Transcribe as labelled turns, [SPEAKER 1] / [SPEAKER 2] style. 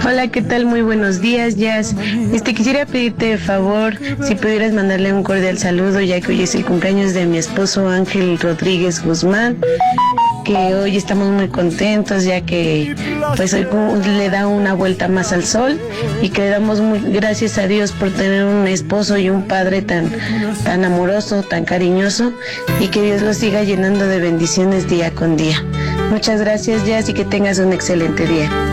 [SPEAKER 1] Hola, ¿qué tal? Muy buenos días, Jazz. Quisiera pedirte de favor si pudieras mandarle un cordial saludo, ya que hoy es el cumpleaños de mi esposo Ángel Rodríguez Guzmán, que hoy estamos muy contentos, ya que pues hoy le da una vuelta más al sol, y que le damos muy gracias a Dios por tener un esposo y un padre tan amoroso, tan cariñoso, y que Dios lo siga llenando de bendiciones día con día. Muchas gracias, Jazz, y que tengas un excelente día.